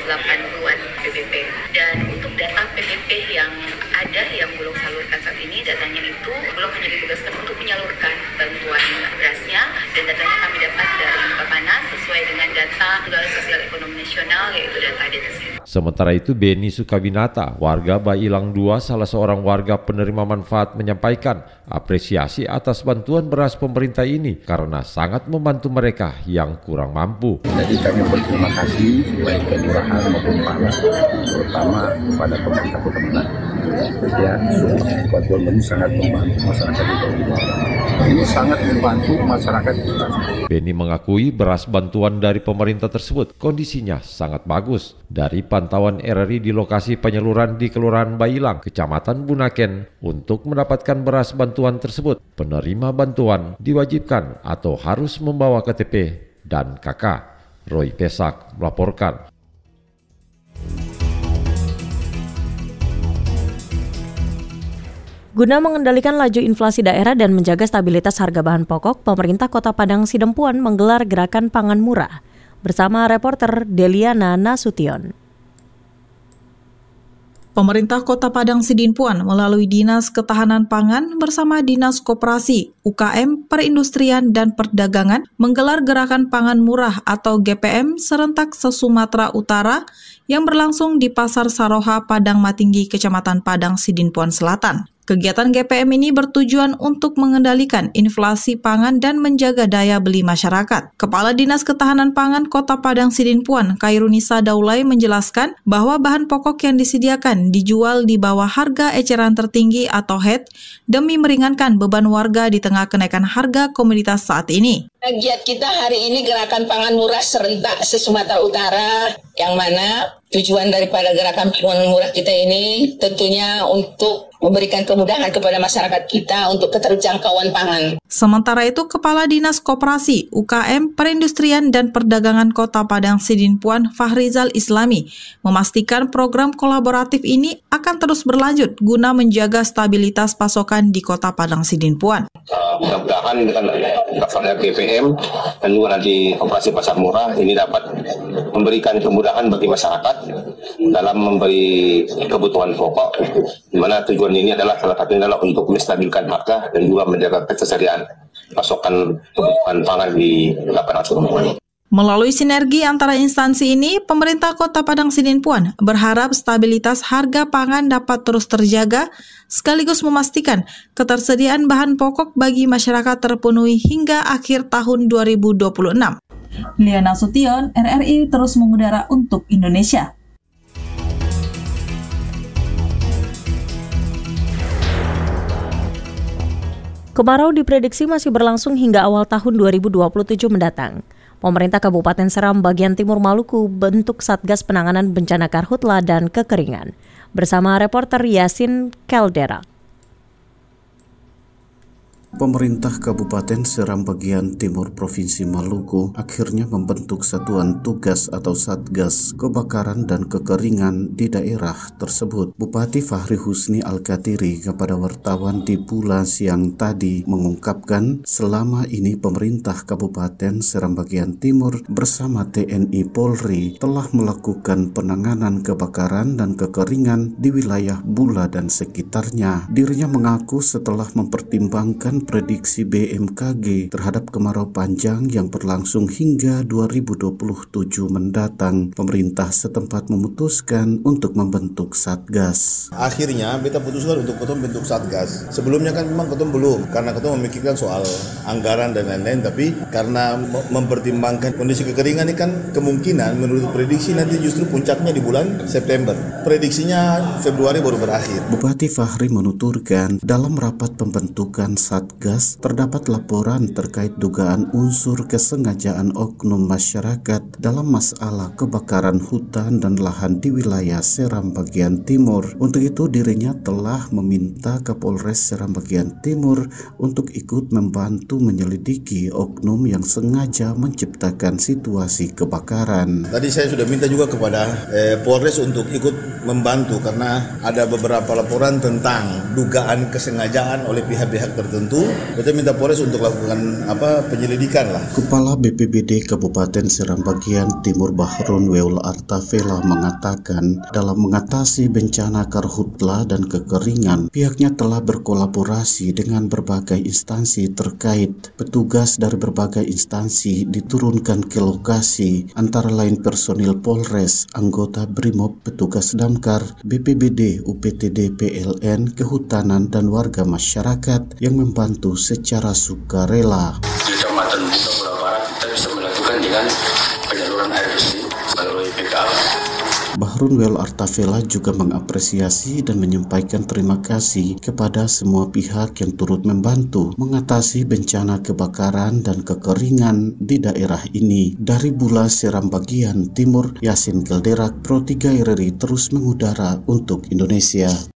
80-an PPP. Dan untuk data PPP yang ada yang belum salurkan saat ini, datanya itu belum hanya ditugaskan untuk menyalurkan bantuan berasnya, dan datanya kami dapat dari Bappenas sesuai dengan data Tunggal Sosial Ekonomi Nasional, yaitu data DTSI. Sementara itu, Beni Sukabinata, warga Bailang 2, salah seorang warga penerima manfaat, menyampaikan apresiasi atas bantuan beras pemerintah ini karena sangat membantu mereka yang kurang mampu. Jadi kami berterima kasih baik kelurahan maupun Pala, terutama kepada pemerintah Kota Medan. Ya, bantuan ini sangat membantu masyarakat di bawah. Ini sangat membantu masyarakat kita. Beni mengakui beras bantuan dari pemerintah tersebut kondisinya sangat bagus. Dari pantauan RRI di lokasi penyaluran di Kelurahan Bailang, Kecamatan Bunaken, untuk mendapatkan beras bantuan tersebut, penerima bantuan diwajibkan atau harus membawa KTP dan KK. Roy Pesak melaporkan. Guna mengendalikan laju inflasi daerah dan menjaga stabilitas harga bahan pokok, pemerintah Kota Padang Sidempuan menggelar gerakan pangan murah. Bersama reporter Deliana Nasution. Pemerintah Kota Padang Sidimpuan melalui Dinas Ketahanan Pangan bersama Dinas Koperasi, UKM, Perindustrian, dan Perdagangan menggelar gerakan pangan murah atau GPM serentak se-Sumatera Utara yang berlangsung di Pasar Saroha, Padang Matinggi, Kecamatan Padang Sidimpuan Selatan. Kegiatan GPM ini bertujuan untuk mengendalikan inflasi pangan dan menjaga daya beli masyarakat. Kepala Dinas Ketahanan Pangan Kota Padang Sidimpuan, Khairunisa Daulay, menjelaskan bahwa bahan pokok yang disediakan dijual di bawah harga eceran tertinggi atau HET demi meringankan beban warga di tengah kenaikan harga komoditas saat ini. Giat kita hari ini gerakan pangan murah serentak se-Sumatera Utara, yang mana tujuan daripada gerakan pangan murah kita ini tentunya untuk memberikan kemudahan kepada masyarakat kita untuk keterjangkauan pangan. Sementara itu, Kepala Dinas Koperasi, UKM, Perindustrian, dan Perdagangan Kota Padang Sidimpuan, Fahrizal Islami, memastikan program kolaboratif ini akan terus berlanjut guna menjaga stabilitas pasokan di Kota Padang Sidimpuan. Mudah-mudahan dengan daftarnya GPM dan juga nanti operasi pasar murah ini dapat memberikan kemudahan bagi masyarakat dalam memberi kebutuhan pokok, di mana tujuan ini adalah salah satunya adalah untuk menstabilkan harga dan juga menjaga ketersediaan pasokan kebutuhan pangan di Padang Sidimpuan. Melalui sinergi antara instansi ini, pemerintah Kota Padang Sidimpuan berharap stabilitas harga pangan dapat terus terjaga, sekaligus memastikan ketersediaan bahan pokok bagi masyarakat terpenuhi hingga akhir tahun 2026. Liana Sution, RRI terus mengudara untuk Indonesia. Kemarau diprediksi masih berlangsung hingga awal tahun 2027 mendatang. Pemerintah Kabupaten Seram bagian Timur Maluku bentuk Satgas Penanganan Bencana Karhutla dan Kekeringan. Bersama reporter Yasin Caldera. Pemerintah Kabupaten Seram bagian Timur Provinsi Maluku akhirnya membentuk Satuan Tugas atau Satgas Kebakaran dan Kekeringan di daerah tersebut. Bupati Fahri Husni Al-Katiri kepada wartawan di Pula siang tadi mengungkapkan selama ini pemerintah Kabupaten Seram bagian Timur bersama TNI Polri telah melakukan penanganan kebakaran dan kekeringan di wilayah Bula dan sekitarnya. Dirinya mengaku setelah mempertimbangkan prediksi BMKG terhadap kemarau panjang yang berlangsung hingga 2027 mendatang, pemerintah setempat memutuskan untuk membentuk Satgas. Akhirnya kita putuskan untuk kita bentuk Satgas. Sebelumnya kan memang kita belum, karena kita memikirkan soal anggaran dan lain-lain, tapi karena mempertimbangkan kondisi kekeringan ini kan kemungkinan menurut prediksi nanti justru puncaknya di bulan September. Prediksinya Februari baru berakhir. Bupati Fahri menuturkan dalam rapat pembentukan Satgas terdapat laporan terkait dugaan unsur kesengajaan oknum masyarakat dalam masalah kebakaran hutan dan lahan di wilayah Seram bagian Timur. Untuk itu dirinya telah meminta Kapolres Seram bagian Timur untuk ikut membantu menyelidiki oknum yang sengaja menciptakan situasi kebakaran. Tadi saya sudah minta juga kepada Polres untuk ikut membantu karena ada beberapa laporan tentang dugaan kesengajaan oleh pihak-pihak tertentu itu, kita minta Polres untuk lakukan penyelidikan lah. Kepala BPBD Kabupaten Seram Bagian Timur Bahrun Weul Artavela mengatakan dalam mengatasi bencana karhutla dan kekeringan, pihaknya telah berkolaborasi dengan berbagai instansi terkait. Petugas dari berbagai instansi diturunkan ke lokasi, antara lain personil Polres, anggota BRIMOB, petugas Damkar, BPBD, UPTD, PLN, Kehutanan, dan warga masyarakat yang membantu secara sukarela. Di Kecamatan Bunda Barat kita bisa melakukan dengan penyaluran air bersih melalui PKL. Bahrun Weul Artavela juga mengapresiasi dan menyampaikan terima kasih kepada semua pihak yang turut membantu mengatasi bencana kebakaran dan kekeringan di daerah ini. Dari Bula Seram Bagian Timur, Yasin Kelderak, Pro 3 RRI terus mengudara untuk Indonesia.